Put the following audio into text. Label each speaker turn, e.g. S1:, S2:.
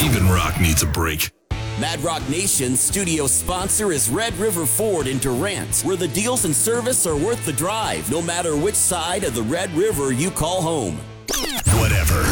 S1: Even rock needs a break.
S2: Mad Rock Nation's studio sponsor is Red River Ford in Durant, where the deals and service are worth the drive, no matter which side of the Red River you call home.
S1: Whatever.